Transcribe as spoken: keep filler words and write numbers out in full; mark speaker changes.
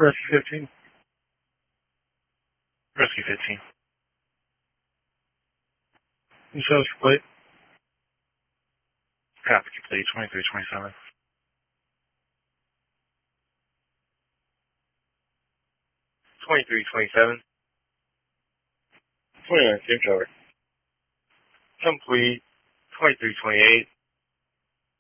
Speaker 1: Rescue fifteen.
Speaker 2: Rescue fifteen.
Speaker 1: You show us your plate.
Speaker 2: Copy complete, twenty-three twenty-seven. twenty-three twenty-seven. twenty-nine, same tower. Complete, twenty-three twenty-eight.